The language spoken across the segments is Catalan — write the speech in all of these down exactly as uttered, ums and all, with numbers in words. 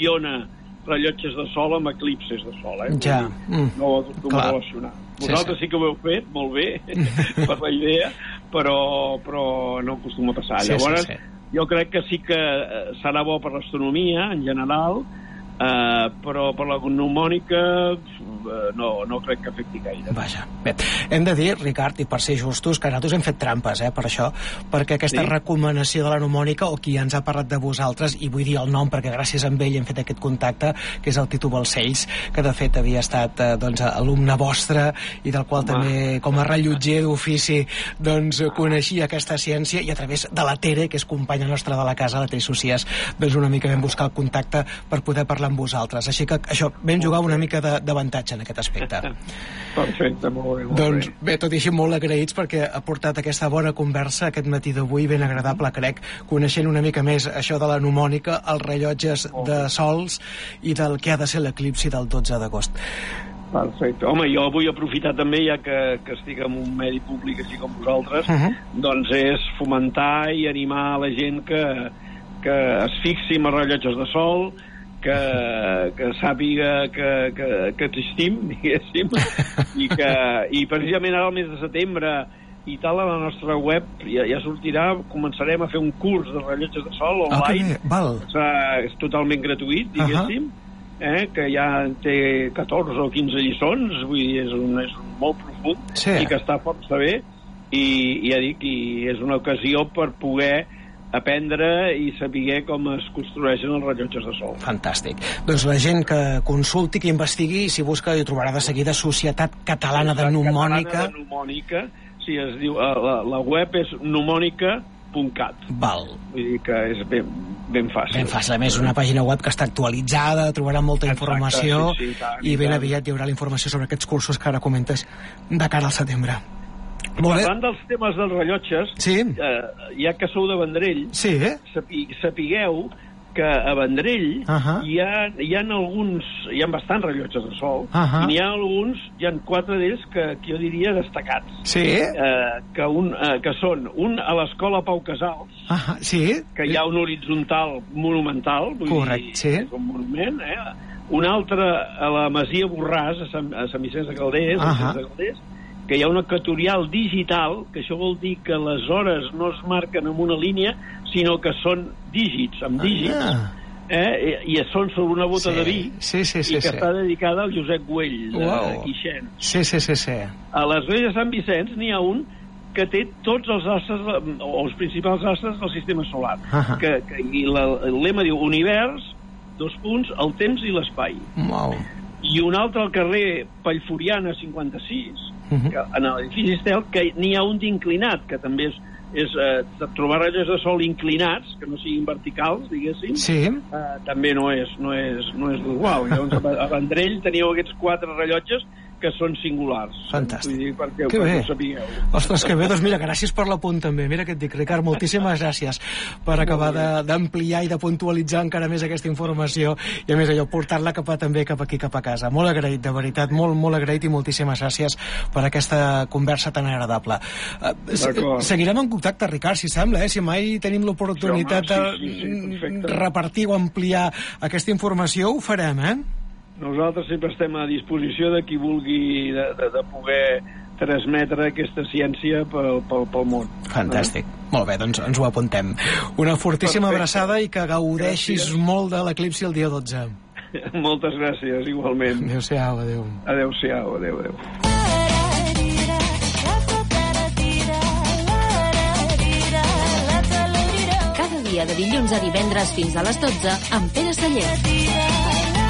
relaciona rellotges de sol amb eclipses de sol, eh? Ja. Mm. No ho acostuma a relacionar. Vosaltres sí, sí. sí que ho heu fet, molt bé, per la idea, però, però no acostuma a passar. Sí, Llavors, sí, sí. jo crec que sí que serà bo per l'astronomia, en general, Uh, però per la mnemònica uh, no, no crec que afecti gaire. Vaja. Bé, hem de dir, Ricard, i per ser justos, que nosaltres hem fet trampes, eh, per això, perquè aquesta sí? recomanació de la mnemònica, o qui ens ha parlat de vosaltres, i vull dir el nom perquè gràcies a ell hem fet aquest contacte, que és el Tito Balcells, que de fet havia estat eh, doncs, alumne vostre i del qual Home. també, com a rellotger d'ofici, doncs coneixia aquesta ciència, i a través de la Tere, que és companya nostra de la casa, la Tere Socias, doncs una mica vam buscar el contacte per poder parlar amb vosaltres, així que això, vam jugar una mica d'avantatge en aquest aspecte. Perfecte, molt bé, molt doncs bé, tot i així molt agraïts perquè ha portat aquesta bona conversa aquest matí d'avui, ben agradable, crec, coneixent una mica més això de la mnemònica, els rellotges de sols i del que ha de ser l'eclipsi del dotze d'agost. Perfecte. Home, jo vull aprofitar també, ja que, que estic en un medi públic així com vosaltres, uh -huh. doncs és fomentar i animar la gent que, que es fixi en els rellotges de sol, que, que sàpiga que, que, que existim, diguéssim, i que i precisament ara al mes de setembre i tal, a la nostra web ja, ja sortirà, començarem a fer un curs de rellotges de sol online. Okay, val. O sigui, és totalment gratuït, diguéssim, uh -huh. eh, que ja té catorze o quinze lliçons, vull dir, és un, és un molt profund, sí. i que està força bé, i, i ja dic, i és una ocasió per poder aprendre i saber com es construeixen els rellotges de sol. Fantàstic. Doncs la gent que consulti, que investigui, si busca, hi trobarà de seguida Societat Catalana de Mnemònica. Catalana de Mnemònica, sí, es diu, la, la web és mnemònica punt cat. Val. Vull dir que és ben, ben fàcil. Ben fàcil. A més, una pàgina web que està actualitzada, trobarà molta Exacte, informació, sí, sí, tant, i ben tant. aviat hi haurà la informació sobre aquests cursos que ara comentes de cara al setembre. Parlant dels temes dels rellotges, sí. eh, ja que sou de Vendrell, sí. sapi, sapigueu que a Vendrell uh -huh. hi, ha, hi ha alguns, hi ha bastants rellotges de sol, uh -huh. i n'hi ha alguns, hi ha quatre d'ells que, que jo diria destacats. Sí. Eh, que, un, eh, que són un a l'Escola Pau Casals, uh -huh. sí. que hi ha un horitzontal monumental, vull Correcte, dir, sí. és un monument, eh? Un altre a la Masia Borràs, a Sant, a Sant Vicenç de Calders, uh -huh. de Calders, que hi ha un equatorial digital, que això vol dir que les hores no es marquen amb una línia, sinó que són dígits, amb dígits, ah. eh? I són sobre una bota sí. de vi, sí, sí, sí, i que sí. està dedicada al Josep Güell, de wow. Quixent. Sí, sí, sí, sí. A l'església de Sant Vicenç n'hi ha un que té tots els astres, o els principals astres del sistema solar. Uh -huh. que, que, I la, el lema diu univers, dos punts, el temps i l'espai. Wow. I un altre al carrer Pallforiana cinquanta-sis, uh -huh. que en l'edifici Estel, que n'hi ha un d'inclinat, que també és, és eh, trobar rellotges de sol inclinats, que no siguin verticals, diguéssim, sí. eh, també no és, no és, no és igual. Llavors, a Vendrell teníeu aquests quatre rellotges que són singulars. Fantàstic. Vull dir, perquè, que perquè bé. ho sapigueu. Ostres, que bé. Doncs mira, gràcies per l'apunt també. Mira què et dic, Ricard, moltíssimes gràcies per acabar d'ampliar i de puntualitzar encara més aquesta informació i a més allò, portar-la cap a, també cap aquí, cap a casa. Molt agraït, de veritat, molt, molt agraït i moltíssimes gràcies per aquesta conversa tan agradable. Uh, seguirem en contacte, Ricard, si sembla, eh? Si mai tenim l'oportunitat sí, sí, sí, de repartir o ampliar aquesta informació, ho farem, eh? Nosaltres sempre estem a disposició de qui vulgui de, de, de poder transmetre aquesta ciència pel, pel, pel món. Fantàstic. Eh? Molt bé, doncs ens ho apuntem. Una fortíssima Perfecte. abraçada i que gaudeixis gràcies. molt de l'eclipsi el dia dotze. Moltes gràcies, igualment. Adéu-siau, adéu. Adéu-siau, adéu, adéu. Cada dia de dilluns a divendres fins a les dotze amb Pere Sallent.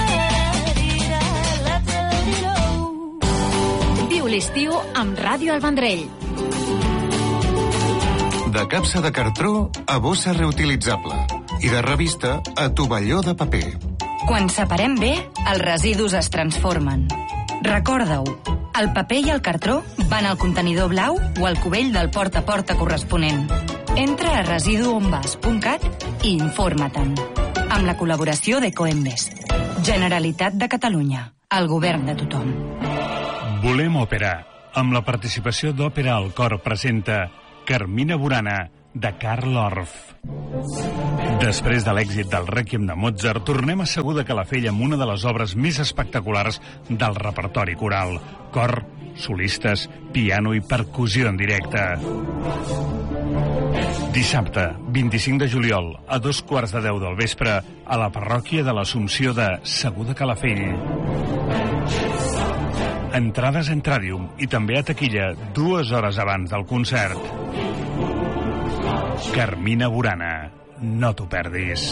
L'estiu amb Ràdio El Vendrell. De capsa de cartró a bossa reutilitzable i de revista a tovalló de paper. Quan separem bé, els residus es transformen. Recorda-ho, el paper i el cartró van al contenidor blau o al cubell del porta a porta corresponent. Entra a residuonvas punt cat i informa-te'n. Amb la col·laboració d'Ecoembes. Generalitat de Catalunya. El govern de tothom. Volem òpera. Amb la participació d'Òpera al Cor presenta Carmina Burana, de Karl Orff. Després de l'èxit del Rèquiem de Mozart, tornem a Segur de Calafell amb una de les obres més espectaculars del repertori coral. Cor, solistes, piano i percussió en directe. Dissabte, vint-i-cinc de juliol, a dos quarts de deu del vespre, a la parròquia de l'Assumpció de Segur de Calafell. Entrades a Entradium i també a taquilla dues hores abans del concert. Carmina Burana, no t'ho perdis.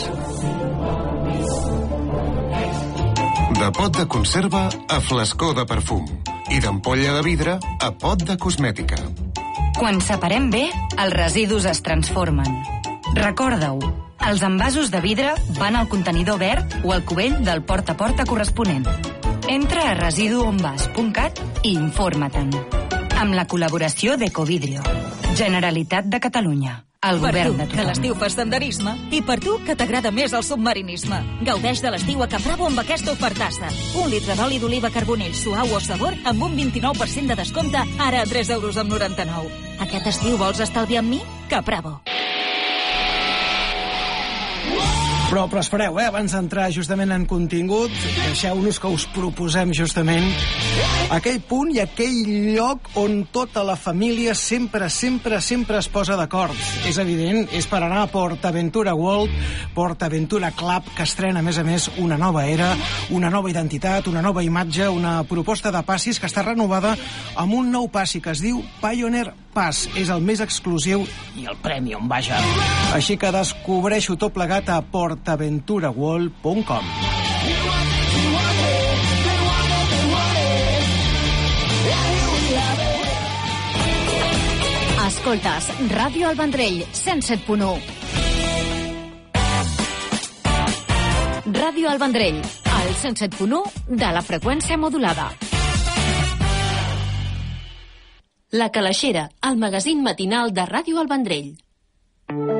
De pot de conserva a flascó de perfum i d'ampolla de vidre a pot de cosmètica. Quan separem bé, els residus es transformen. Recorda-ho, els envasos de vidre van al contenidor verd o al cubell del porta a porta corresponent. Entra a residu on vas punt cat i informa-te'n. Amb la col·laboració d'Ecovidrio. Generalitat de Catalunya. El govern de tothom. Per tu, que l'estiu fas senderisme, i per tu, que t'agrada més el submarinisme. Gaudeix de l'estiu a Caprabo amb aquesta ofertassa. Un litre d'oli d'oliva carbonell suau o sabor amb un vint-i-nou per cent de descompte, ara a tres euros amb noranta-nou. Aquest estiu vols estalviar amb mi? Caprabo. Però, però espereu, eh? Abans d'entrar justament en contingut, deixeu-nos que us proposem justament aquell punt i aquell lloc on tota la família sempre, sempre, sempre es posa d'acord. És evident, és per anar a PortAventura World, PortAventura Club, que estrena, a més a més, una nova era, una nova identitat, una nova imatge, una proposta de passis que està renovada amb un nou passi que es diu Pioneer Pass. És el més exclusiu i el premium, vaja. Així que descobreixo tot plegat a portaventura world punt com. Escoltes Ràdio El Vendrell, cent set punt u. Ràdio El Vendrell, al cent set punt u de la freqüència modulada. La Calaixera, el magazín matinal de Ràdio El Vendrell.